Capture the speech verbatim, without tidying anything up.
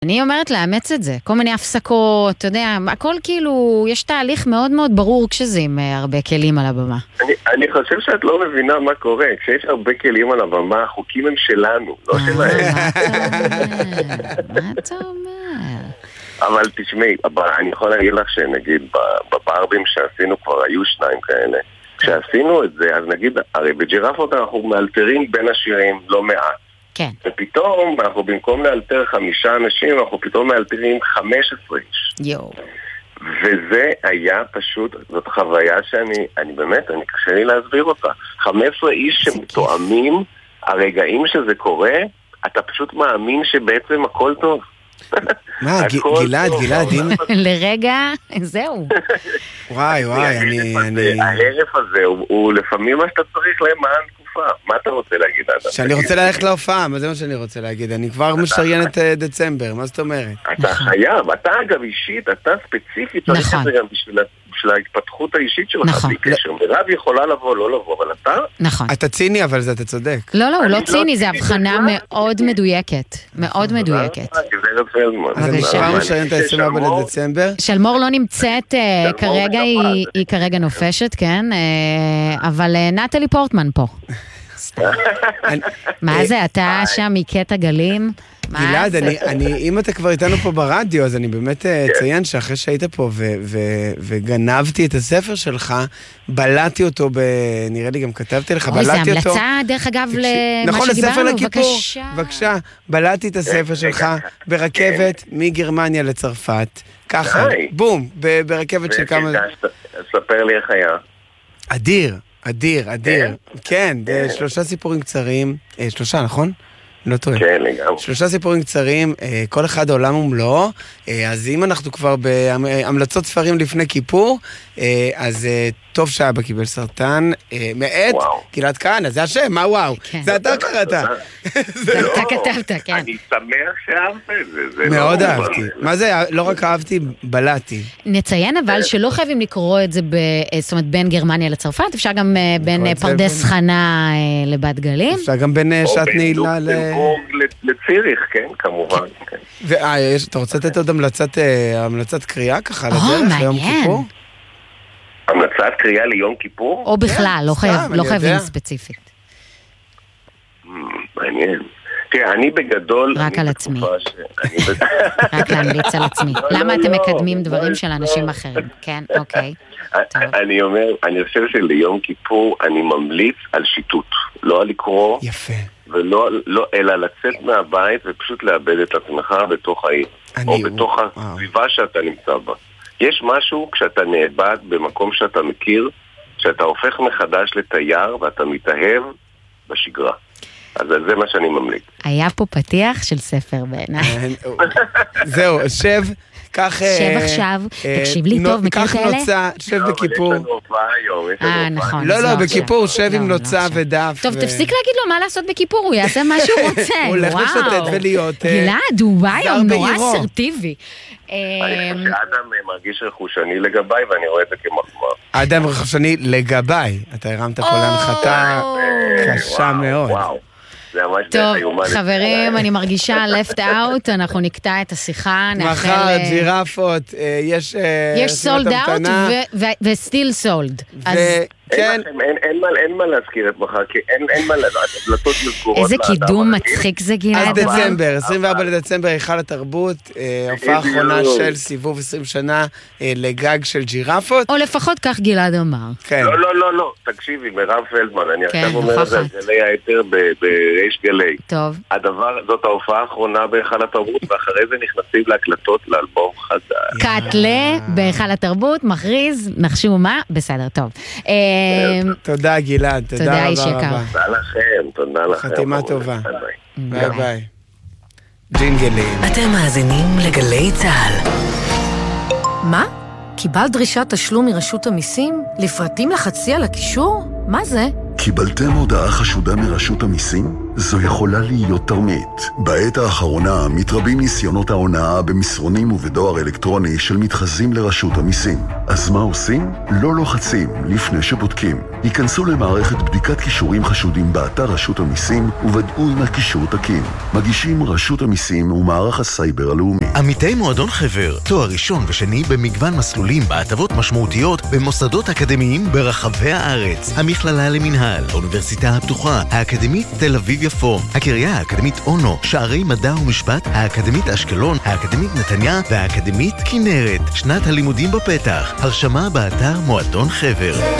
אני אומרת לאמץ את זה, כל מיני הפסקות, אתה יודע, הכל כאילו, יש תהליך מאוד מאוד ברור כשזה עם הרבה כלים על הבמה. אני, אני חושב שאת לא מבינה מה קורה, כשיש הרבה כלים על הבמה, החוקים הם שלנו, לא שלהם. מה אתה אומר? אבל תשמעי, אני יכול להגיד לך שנגיד בברבים שעשינו כבר היו שניים כאלה. כשעשינו את זה, אז נגיד, הרי בג'ירפות אנחנו מאלתרים בין השירים לא מעט. כן. ופתאום, אנחנו במקום לאלתר חמישה אנשים, אנחנו פתאום מאלתרים חמש עשרה איש. יו. וזה היה פשוט, זאת חוויה שאני, אני באמת, אני קשה לי להסביר אותה. חמש עשרה איש שמתואמים, הרגעים שזה קורה, אתה פשוט מאמין שבעצם הכל טוב. מה, גלעד, גלעד, לרגע, זהו. וואי, וואי, אני... הערף הזה הוא לפעמים מה שאתה צריך למען תקופה. מה אתה רוצה להגיד, אדם? שאני רוצה ללכת להופעה, מה זה מה שאני רוצה להגיד? אני כבר משריין את דצמבר, מה זאת אומרת? אתה חייב, אתה אגב אישית, אתה ספציפית, צריך את זה גם בשביל ההתפתחות האישית שלך. נכון. מירב יכולה לבוא, לא לבוא, אבל אתה... נכון. אתה ציני, אבל זה אתה צודק. לא, לא, הוא לא ציני, זה הבחנה מאוד מדויקת. מאוד מדויקת. גברת פלדמן. אז אני כבר משריין את ה-עשרים וארבעה לדצמבר. שלמור לא נמצאת, כרגע היא כרגע נופשת, כן? אבל נטלי פורטמן פה. מה זה, אתה שם מקטע גלים? גלעד, אם אתה כבר איתנו פה ברדיו, אז אני באמת אציין שאחרי שהיית פה וגנבתי את הספר שלך, בלעתי אותו, נראה לי גם כתבתי לך, בלעתי אותו. אוי, זה המלצה, דרך אגב, למה שדיברנו, בבקשה. בבקשה, בלעתי את הספר שלך ברכבת מגרמניה לצרפת, ככה, בום, ברכבת של כמה... ספר לי איך היה. אדיר. אדיר, אדיר. כן, שלושה סיפורים קצרים, שלושה, נכון? לא טועה. כן, לגמרי. שלושה סיפורים קצרים, כל אחד עולם ומלואו, אז אם אנחנו כבר בהמלצות ספרים לפני כיפור, אז טוב שאבא קיבל סרטן, מאת גלעד כהנא, זה השם, מה וואו? זה אתה קראת. זה אתה כתבת, כן. אני שמח שאהבת את זה. מאוד אהבתי. מה זה, לא רק אהבתי, בלעתי. נציין אבל שלא חייבים לקרוא את זה, זאת אומרת, בין גרמניה לצרפת, אפשר גם בין פרדס חנה לבת גלים. אפשר גם בין שעת נעילה ל... לציריך, כן, כמובן. ואתה רוצה לתת עוד המלצת קריאה ככה לדרך ליום כיפור? המלצת קריאה ליום כיפור? או בכלל, לא חייבים ספציפית. מעניין. תראה, אני בגדול... רק על עצמי. רק להמליץ על עצמי. למה אתם מקדמים דברים של אנשים אחרים? כן, אוקיי. אני אומר, אני חושב שליום כיפור אני ממליץ על שיטוט. לא על לקרוא. יפה. ולא, לא, אלא לצאת מהבית ופשוט לאבד את עצמך בתוך העיר. או בתוך הסביבה שאתה נמצא בה. יש משהו כשאתה נאבד במקום שאתה מכיר, שאתה הופך מחדש לתייר ואתה מתאהב בשגרה. אז זה מה שאני ממליץ. היה פה פתיח של ספר בעיניי. זהו, שב, כך... שב עכשיו, תקשיב לי טוב, מכיר כאלה? כך נוצה, שב בכיפור. יש לנו הופעה היום, יש לנו אה, נכון. לא, לא, בכיפור, שב עם נוצה ודף. טוב, תפסיק להגיד לו מה לעשות בכיפור, הוא יעשה מה שהוא רוצה. הוא הולך לשוטט ולהיות... גלעד, הוא וואי, הוא נורא אסרטיבי. אני חושב שאדם מרגיש רכושני לגביי, ואני רואה את זה כמחמאה. אדם רכושני לגביי. אתה הרמת פה להנחתה קשה מאוד. טוב, חברים, אני מרגישה left out, אנחנו נקטע את השיחה. מחר, ג'ירפות, יש... יש sold out ו-still sold. כן. אין מה להזכיר את מחר, כי אין מה לדלתות מסגורות. איזה קידום מצחיק זה גלעד. אז דצמבר, עשרים וארבעה לדצמבר, היכל התרבות, הופעה האחרונה של סיבוב עשרים שנה לגג של ג'ירפות. או לפחות כך גלעד אמר. לא, לא, לא, לא, תקשיבי, מירב פלדמן, אני עכשיו אומר את זה על גלי היתר בריש גלי. טוב. הדבר, זאת ההופעה האחרונה בהיכל התרבות, ואחרי זה נכנסים להקלטות לאלבום חדש. קאטלה בהיכל התרבות, מכריז, נחשו מה? בסדר, טוב. תודה גלעד, תודה רבה רבה. תודה לכם, תודה לכם. חתימה טובה. ביי ביי. ג'ינגלים. אתם מאזינים לגלי צהל. מה? קיבלת דרישת תשלום מרשות המיסים? לפרטים לחצי על הקישור? מה זה? קיבלתם הודעה חשודה מרשות המיסים? זו יכולה להיות תרמית. בעת האחרונה מתרבים ניסיונות ההונאה במסרונים ובדואר אלקטרוני של מתחזים לרשות המיסים. אז מה עושים? לא לוחצים לפני שבודקים. היכנסו למערכת בדיקת קישורים חשודים באתר רשות המיסים וודאו אם הקישור תקין. מגישים רשות המיסים ומערך הסייבר הלאומי. עמיתי מועדון חבר, תואר ראשון ושני במגוון מסלולים בהטבות משמעותיות במוסדות אקדמיים ברחבי הארץ. המכללה למנהל, האוניברסיטה הפתוחה, האקדמית תל אביב יפו, הקריה האקדמית אונו, שערי מדע ומשפט, האקדמית אשקלון, האקדמית נתניה והאקדמית כנרת. שנת הלימודים בפתח. הרשמה באתר מועדון חבר.